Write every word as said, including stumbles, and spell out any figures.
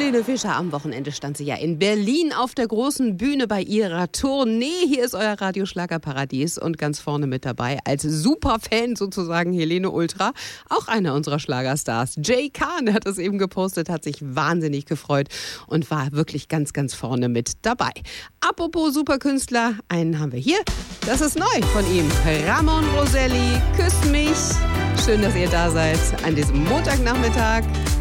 Helene Fischer, am Wochenende stand sie ja in Berlin auf der großen Bühne bei ihrer Tournee. Hier ist euer Radioschlagerparadies und ganz vorne mit dabei als Superfan sozusagen Helene Ultra, auch einer unserer Schlagerstars. Jay Khan hat es eben gepostet, hat sich wahnsinnig gefreut und war wirklich ganz, ganz vorne mit dabei. Apropos Superkünstler, einen haben wir hier. Das ist neu von ihm. Ramon Roselli, Küsst mich. Schön, dass ihr da seid an diesem Montagnachmittag.